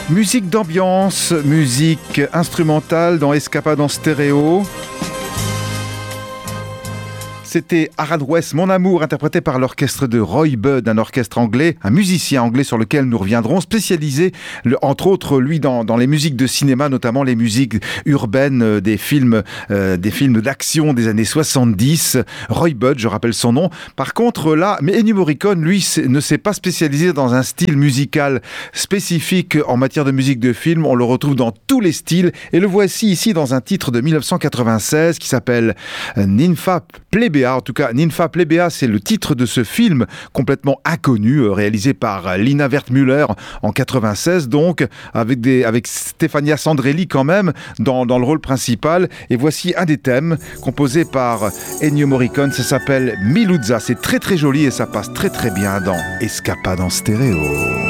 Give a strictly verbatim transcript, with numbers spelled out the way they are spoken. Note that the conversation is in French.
Musique d'ambiance, musique instrumentale dans Escapade en stéréo. C'était Arad West, Mon Amour, interprété par l'orchestre de Roy Budd, un orchestre anglais, un musicien anglais sur lequel nous reviendrons, spécialisé, le, entre autres, lui, dans, dans les musiques de cinéma, notamment les musiques urbaines euh, des films, euh, des films d'action des années soixante-dix. Roy Budd, je rappelle son nom. Par contre, là, mais Ennio Morricone, lui, ne s'est pas spécialisé dans un style musical spécifique en matière de musique de film. On le retrouve dans tous les styles. Et le voici ici dans un titre de dix-neuf cent quatre-vingt-seize qui s'appelle Ninfa Plebea. En tout cas, Ninfa Plebea, c'est le titre de ce film complètement inconnu, réalisé par Lina Wertmüller en quatre-vingt-seize, donc, avec, des, avec Stefania Sandrelli quand même, dans, dans le rôle principal. Et voici un des thèmes composé par Ennio Morricone, ça s'appelle Miluzza. C'est très très joli et ça passe très très bien dans Escapade en stéréo.